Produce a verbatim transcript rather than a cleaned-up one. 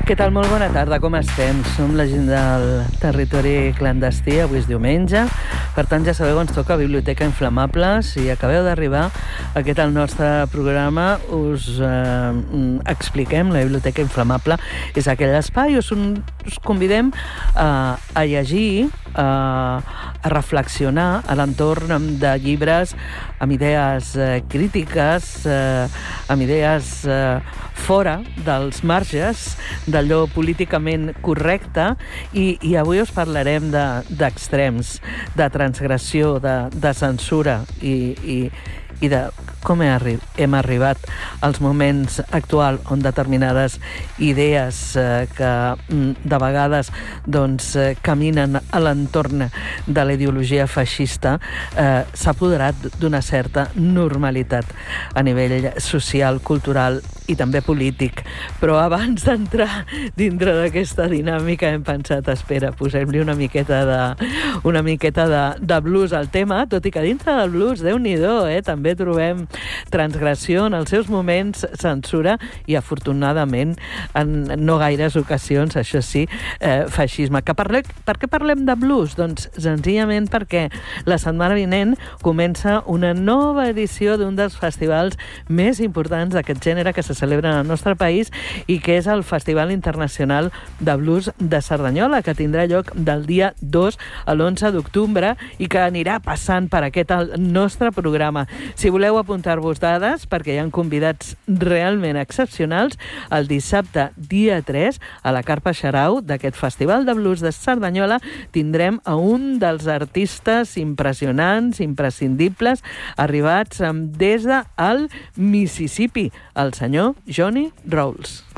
Què tal? Molt bona tarda, com estem? Som la gent del territori clandestí, avui és diumenge, per tant ja sabeu, ens toca Biblioteca Inflamable. Si acabeu d'arribar a aquest el nostre programa, us eh, expliquem. La Biblioteca Inflamable és aquell espai, us, us convidem a, a llegir, a, a reflexionar a l'entorn de llibres amb idees eh, crítiques, eh, amb idees eh, fora dels marges d'allò políticament correcte, i, i avui us parlarem d'extrems, de, de transgressió, de, de censura i, i, i de com he arri hem arribat als moments actuals on determinades idees eh, que de vegades doncs, eh, caminen a l'entorn de la ideologia feixista eh, s'ha apoderat d'una certa normalitat a nivell social, cultural i també polític. Però abans d'entrar dintre d'aquesta dinàmica hem pensat, espera, posem-li una miqueta de, una miqueta de, de blues al tema, tot i que dintre del blues, Déu-n'hi-do, eh, també trobem transgressió, en els seus moments censura i afortunadament en no gaires ocasions, això sí, eh, feixisme. Que parle, per què parlem de blues? Doncs senzillament perquè la setmana vinent comença una nova edició d'un dels festivals més importants d'aquest gènere que se celebra en el nostre país i que és el Festival Internacional de Blues de Cerdanyola, que tindrà lloc del dia dos a l'onze d'octubre i que anirà passant per aquest el nostre programa. Si voleu apuntar-vos dades, perquè hi ha convidats realment excepcionals, el dissabte dia tres a la Carpa Xarau d'aquest Festival de Blues de Cerdanyola tindrem a un dels artistes impressionants, imprescindibles, arribats des del Mississippi, el senyor Johnny Rawls.